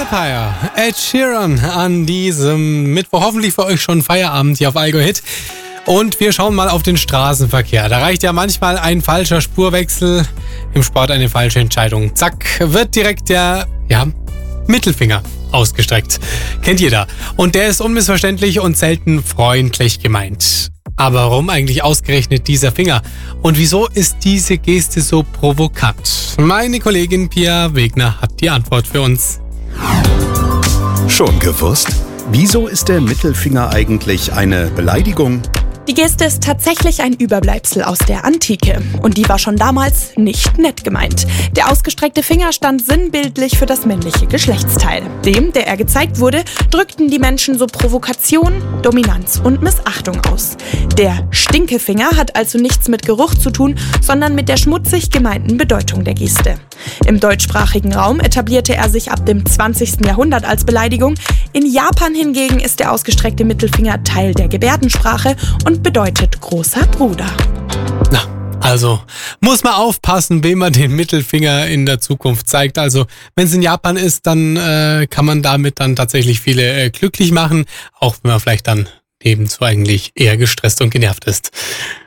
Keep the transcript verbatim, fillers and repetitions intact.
Vampire, Ed Sheeran an diesem Mittwoch. Hoffentlich für euch schon Feierabend hier auf Allgäu Hit. Und wir schauen mal auf den Straßenverkehr. Da reicht ja manchmal ein falscher Spurwechsel, im Sport eine falsche Entscheidung. Zack, wird direkt der, ja, Mittelfinger ausgestreckt. Kennt jeder. Und der ist unmissverständlich und selten freundlich gemeint. Aber warum eigentlich ausgerechnet dieser Finger? Und wieso ist diese Geste so provokant? Meine Kollegin Pia Wegner hat die Antwort für uns. Schon gewusst? Wieso ist der Mittelfinger eigentlich eine Beleidigung? Die Geste ist tatsächlich ein Überbleibsel aus der Antike. Und die war schon damals nicht nett gemeint. Der ausgestreckte Finger stand sinnbildlich für das männliche Geschlechtsteil. Dem, der er gezeigt wurde, drückten die Menschen so Provokation, Dominanz und Missachtung aus. Der Stinkefinger hat also nichts mit Geruch zu tun, sondern mit der schmutzig gemeinten Bedeutung der Geste. Im deutschsprachigen Raum etablierte er sich ab dem zwanzigsten Jahrhundert als Beleidigung. In Japan hingegen ist der ausgestreckte Mittelfinger Teil der Gebärdensprache und bedeutet großer Bruder. Na, also muss man aufpassen, wem man den Mittelfinger in der Zukunft zeigt. Also wenn es in Japan ist, dann äh, kann man damit dann tatsächlich viele äh, glücklich machen, auch wenn man vielleicht dann ebenso eigentlich eher gestresst und genervt ist.